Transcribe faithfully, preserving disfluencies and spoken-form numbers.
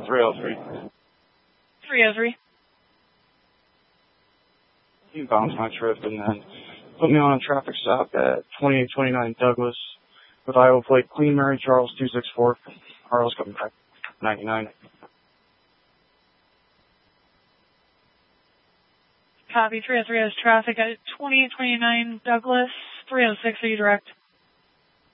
three oh three. three oh three. You bounce my trip and then put me on a traffic stop at twenty-eight twenty-nine Douglas with Iowa plate Queen Mary Charles two six four. Harlow's coming back. ninety-nine. Copy. three oh three has traffic at twenty-eight twenty-nine Douglas. three oh six, are you direct?